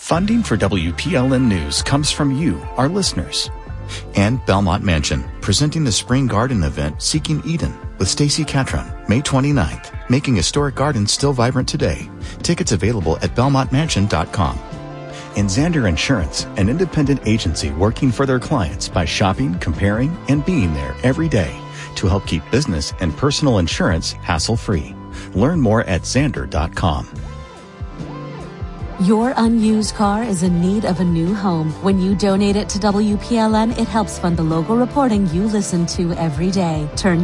Funding for WPLN News comes from you, our listeners. And Belmont Mansion, presenting the Spring Garden event Seeking Eden with Stacy Catron, May 29th, making historic gardens still vibrant today. Tickets available at belmontmansion.com. And Zander Insurance, an independent agency working for their clients by shopping, comparing, and being there every day to help keep business and personal insurance hassle-free. Learn more at Zander.com. Your unused car is in need of a new home. When you donate it to WPLN, it helps fund the local reporting you listen to every day. Turn